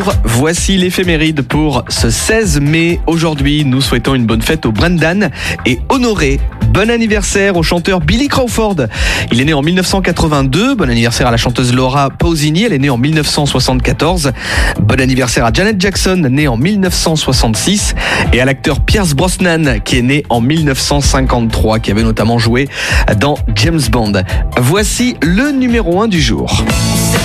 Voici l'éphéméride pour ce 16 mai. Aujourd'hui, nous souhaitons une bonne fête au Brendan et Honoré. Bon anniversaire au chanteur Billy Crawford. Il est né en 1982. Bon anniversaire à la chanteuse Laura Pausini. Elle est née en 1974. Bon anniversaire à Janet Jackson, née en 1966. Et à l'acteur Pierce Brosnan, qui est né en 1953, qui avait notamment joué dans James Bond. Voici le numéro 1 du jour.